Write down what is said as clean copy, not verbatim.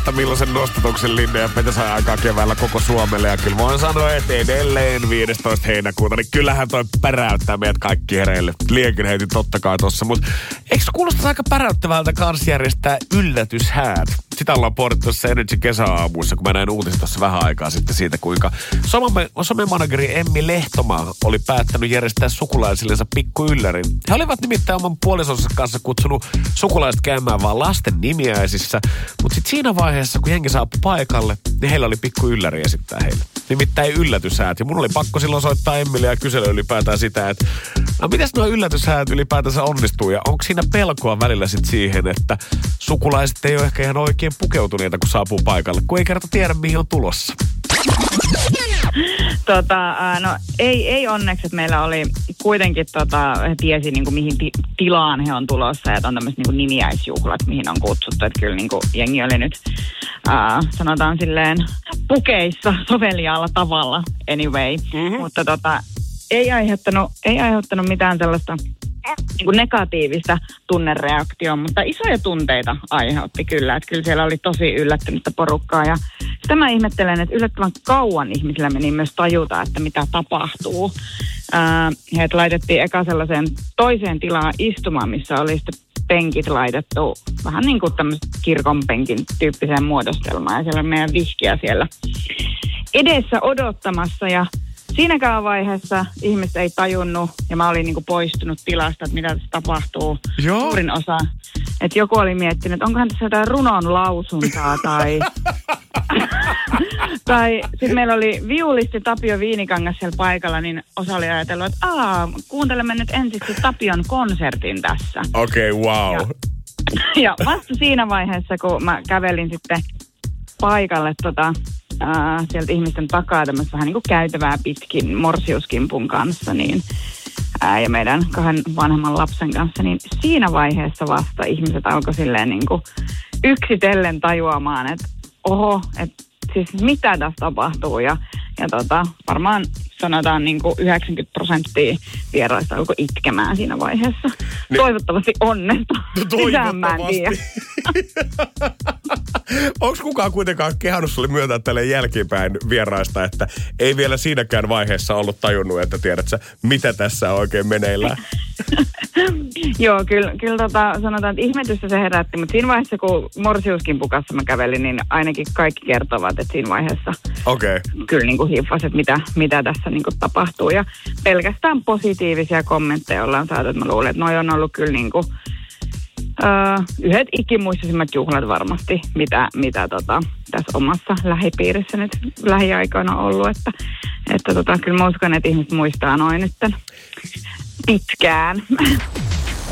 että millaisen nostatuksen Linne ja Pete sai aikaa keväällä koko Suomelle. Ja kyllä voin sanoa, että edelleen 15. heinäkuuta, niin kyllähän toi päräyttää meidät kaikki hereille. Liekin heitin totta kai tossa, mutta eikö kuulostaisi aika päräyttävältä kans järjestää yllätyshäät? Sitä ollaan pohdittu tuossa Energy kesäaamuissa, kun mä näin uutista tuossa vähän aikaa sitten siitä, kuinka somemanageri Emmi Lehtomaa oli päättänyt järjestää sukulaisillensa pikku yllärin. He olivat nimittäin oman puolisonsa kanssa kutsunut sukulaiset käymään vaan lasten nimiäisissä, mutta sitten siinä vaiheessa, kun jengi saapui paikalle, niin heillä oli pikku ylläri esittää heille. Nimittäin yllätyshäät. Ja mun oli pakko silloin soittaa Emmille ja kysellä ylipäätään sitä, että no mitäs nuo yllätyshäät ylipäätänsä onnistuu ja onko siinä pelkoa välillä sitten siihen, että sukulaiset ei ole ehkä ihan oikein pukeutuneita, kun saapuu paikalle, kun ei kerta tiedä, mihin on tulossa. No ei onneksi, että meillä oli kuitenkin he tiesi niinku mihin tilaan he on tulossa, että on tämmöiset niinku nimiäisjuhlat, mihin on kutsuttu, että kyllä niinku jengi oli nyt sanotaan silleen pukeissa soveliaalla tavalla anyway, mutta ei aiheuttanut mitään sellaista niin negatiivista tunnereaktioon, mutta isoja tunteita aiheutti kyllä. Että kyllä siellä oli tosi yllättynyttä porukkaa ja sitä mä ihmettelen, että yllättävän kauan ihmisillä meni myös tajuta, että mitä tapahtuu. Heidät laitettiin eka sellaiseen toiseen tilaan istumaan, missä oli sitten penkit laitettu vähän niin kuin tämmöisen kirkonpenkin tyyppiseen muodostelmaan ja siellä oli meidän vihkiä siellä edessä odottamassa ja siinäkään vaiheessa ihmiset ei tajunnut, ja mä olin niinku poistunut tilasta, että mitä tässä tapahtuu. Joo. Suurin osa. Että joku oli miettinyt, että onkohan tässä jotain runon lausuntaa, tai sitten meillä oli viulisti Tapio Viinikangas siellä paikalla, niin osa oli ajatellut, että kuuntelemme nyt ensiksi Tapion konsertin tässä. Okei, wow. Ja vasta siinä vaiheessa, kun mä kävelin sitten paikalle sieltä ihmisten takaa tämmöistä vähän niin kuin käytävää pitkin morsiuskimpun kanssa niin, ja meidän 2 vanhemman lapsen kanssa, niin siinä vaiheessa vasta ihmiset alkoi silleen niin kuin yksitellen tajuamaan, että että siis mitä tässä tapahtuu ja varmaan sanotaan niin kuin 90% vieraista alkoi itkemään siinä vaiheessa. Niin. Toivottavasti onnestu. Toivottavasti. Onko kukaan kuitenkaan kehannut sulle myöntää tälle jälkeenpäin vieraista, että ei vielä siinäkään vaiheessa ollut tajunnut, että tiedätkö, mitä tässä on oikein meneillään? Joo, kyllä sanotaan, että ihmetystä se herätti, mutta siinä vaiheessa, kun morsiuskin pukassa mä kävelin, niin ainakin kaikki kertovat, että siinä vaiheessa kyllä niin kuin hiffasi, että mitä tässä niin kuin tapahtuu. Ja pelkästään positiivisia kommentteja ollaan saatu, että mä luulen, että noi on ollut kyllä niin kuin yhdet ikimuistisimmat juhlat varmasti, mitä tässä omassa lähipiirissä nyt lähiaikoina on ollut, että kyllä mä uskon, että ihmiset muistaa noin nyt pitkään.